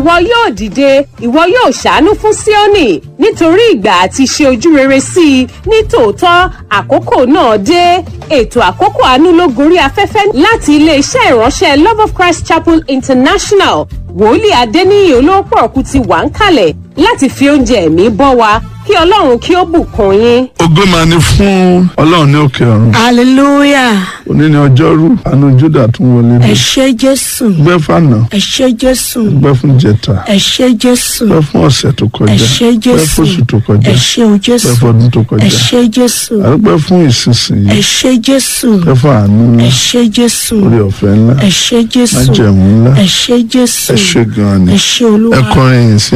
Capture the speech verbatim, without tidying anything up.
ìwọ yóò dìde ìwọ yóò ṣàánú fún Síónì nítorí ìgbà àti ṣe ojú rere sí i ní tòótọ́ àkókò náà dé. Ètò àkókò àánú ló gorí afẹ́fẹ́ láti ilé-iṣẹ́ ìránṣẹ́ Love of Christ Chapel International. Wòlíì Adéníyì Olóòpọ̀rọ̀kú ti wà ń kalẹ̀ láti fi oúnjẹ ẹ̀mí bọ́ wa kí Ọlọ́run kí ó bùkún yín. Ògo máa ní fún Ọlọ́run ní òkè ọ̀run. Hallelujah. Òní ni ọjọ́rú àánú Júdà tún wọlé dé. Ẹ ṣé Jésù. Gbẹ́ fànà. Ẹ ṣé Jésù. Gbẹ́ fún jẹta. Ẹ ṣé Jésù. Gbẹ́ fún ọ̀sẹ̀ tó kọjá. Ẹ ṣé Jésù. Gbẹ́ fún oṣù tó kọjá. Ẹ ṣé o Jésù. Gbẹ́ fún ọdún tó kọjá. Ẹ ṣé Jésù. Àdúpẹ́ fún ìsinsìnyí. Ẹ ṣé Jésù. Gbẹ́ fún àánú ńlá. Ẹ ṣé Jésù. Orí ọ̀fẹ́ ńlá. Ẹ ṣé Jésù. Májẹ̀mú ńlá. Ẹ ṣé Jésù. Ẹ ṣé gan-an ni. Ẹ ṣé Olúwa. Ẹ kọrin yìí sí